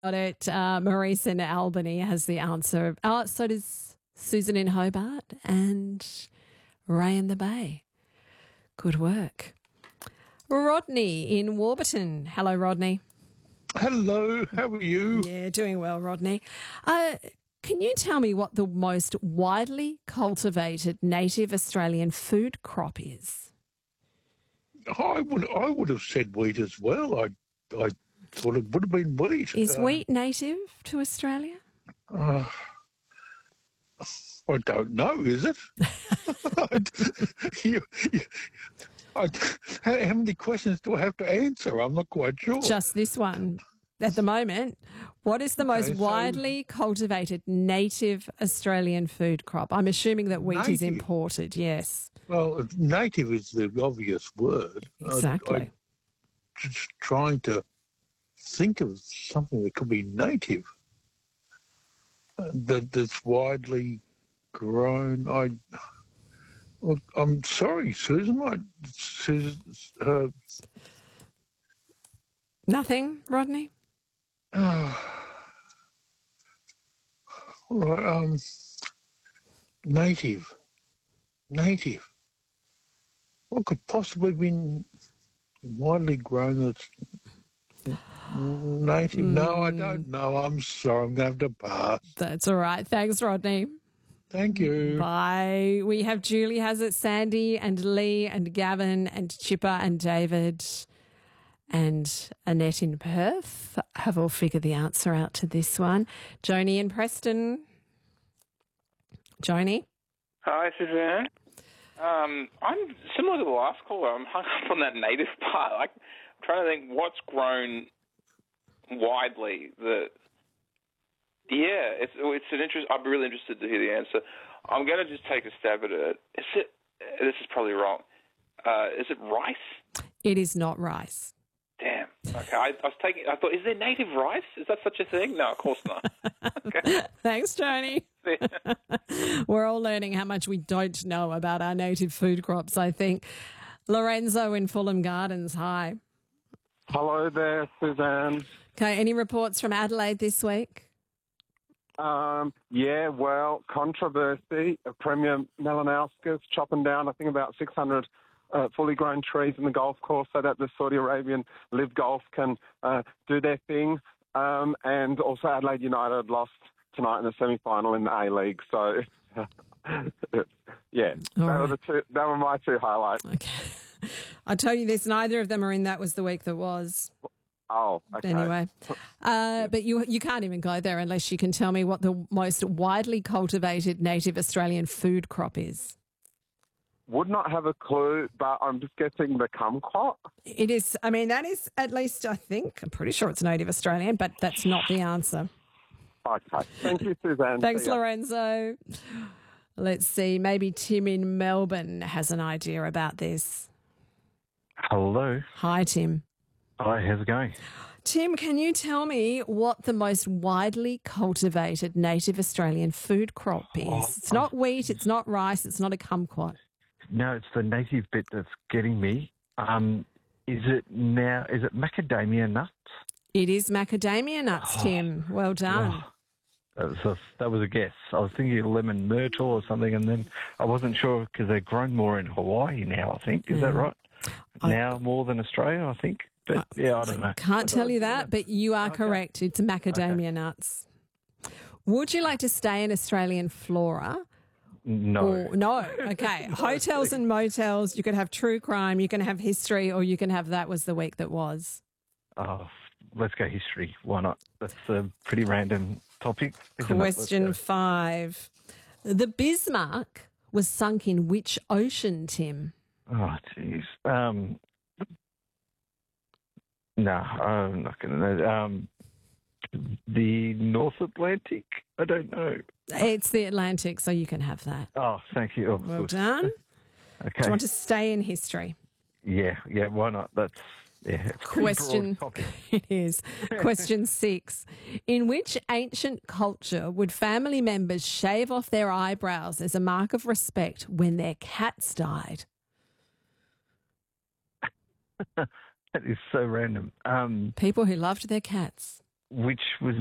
Got it. Maurice in Albany has the answer. So does Susan in Hobart and Ray in the Bay. Good work. Rodney in Warburton. Hello, Rodney. Hello, how are you? Yeah, doing well, Rodney. Can you tell me what the most widely cultivated native Australian food crop is? I would have said wheat as well. I thought it would have been wheat. Is wheat native to Australia? I don't know, is it? you, you, how many questions do I have to answer? I'm not quite sure. Just this one. At the moment, what is the most widely cultivated native Australian food crop? I'm assuming that wheat is imported, yes. Well, native is the obvious word. Exactly. I'm just trying to think of something that could be native that's widely grown. I'm sorry, Susan. Nothing, Rodney? All right, native. What could possibly be widely grown that's native? No, I don't know. I'm sorry. I'm going to have to pass. That's all right. Thanks, Rodney. Thank you. Bye. We have Julie has it, Sandy and Lee and Gavin and Chipper and David and Annette in Perth have all figured the answer out to this one. Joni in Preston. Joni? Hi, Suzanne. I'm similar to the last caller. I'm hung up on that native part. I'm trying to think what's grown widely. It's an interest. I'd be really interested to hear the answer. I'm going to just take a stab at it. This is probably wrong. Is it rice? It is not rice. Damn. Okay. I thought, is there native rice? Is that such a thing? No, of course not. Okay. Thanks, Tony. We're all learning how much we don't know about our native food crops, I think. Lorenzo in Fulham Gardens, hi. Hello there, Suzanne. Okay, any reports from Adelaide this week? Controversy. Premier Malinowskis chopping down, I think, about 600 fully grown trees in the golf course so that the Saudi Arabian Live Golf can do their thing. And also Adelaide United lost tonight in the semi-final in the A-League. So, yeah, they were my two highlights. Okay. I'll tell you this, neither of them are in That Was the Week That Was. Oh, okay. Anyway, but you can't even go there unless you can tell me what the most widely cultivated native Australian food crop is. Would not have a clue, but I'm just guessing the kumquat. It is, that is at least, I think, I'm pretty sure it's native Australian, but that's not the answer. Okay. Thank you, Suzanne. Thanks, Lorenzo. Let's see, maybe Tim in Melbourne has an idea about this. Hello. Hi, Tim. Hi, how's it going? Tim, can you tell me what the most widely cultivated native Australian food crop is? It's not wheat, it's not rice, it's not a kumquat. No, it's the native bit that's getting me. Is it macadamia nuts? It is macadamia nuts, Tim. Well done. That was a guess. I was thinking lemon myrtle or something, and then I wasn't sure because they're grown more in Hawaii now, I think. Is that right? Now more than Australia, I think. But, I don't know. Can't tell you that, but you are correct. It's macadamia nuts. Would you like to stay in Australian flora? No. No. Okay. Hotels and motels, you could have true crime, you can have history, or you can have That Was the Week That Was. Oh, let's go history. Why not? That's a pretty random topic. Question 5. The Bismarck was sunk in which ocean, Tim? Oh, jeez. No, I'm not going to know. The North Atlantic? I don't know. It's the Atlantic, so you can have that. Oh, thank you. Oh, well done. Okay. Do you want to stay in history? Yeah, why not? That's Question. It is. Question 6. In which ancient culture would family members shave off their eyebrows as a mark of respect when their cats died? That is so random. People who loved their cats. which was